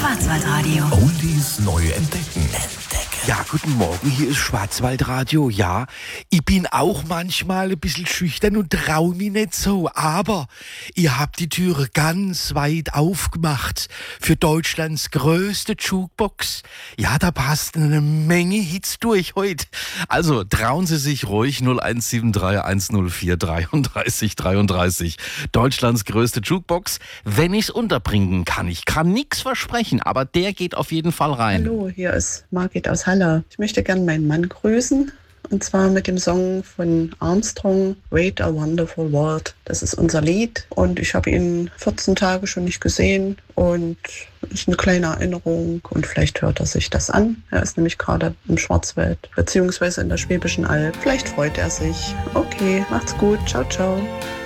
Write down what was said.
Schwarzwaldradio. Oldies neu entdecken. Ja, guten Morgen, hier ist Schwarzwaldradio. Ja, ich bin auch manchmal ein bisschen schüchtern und trau mich nicht so, aber ihr habt die Türe ganz weit aufgemacht für Deutschlands größte Jukebox. Ja, da passt eine Menge Hits durch heute. Also trauen Sie sich ruhig, 0173 104 33 33. Deutschlands größte Jukebox. Wenn ich's unterbringen kann, ich kann nichts versprechen, aber der geht auf jeden Fall rein. Hallo, hier ist Margit aus Halle. Ich möchte gerne meinen Mann grüßen, und zwar mit dem Song von Armstrong, Wait a Wonderful World. Das ist unser Lied und ich habe ihn 14 Tage schon nicht gesehen und ist eine kleine Erinnerung und vielleicht hört er sich das an. Er ist nämlich gerade im Schwarzwald beziehungsweise in der Schwäbischen Alb. Vielleicht freut er sich. Okay, macht's gut. Ciao, ciao.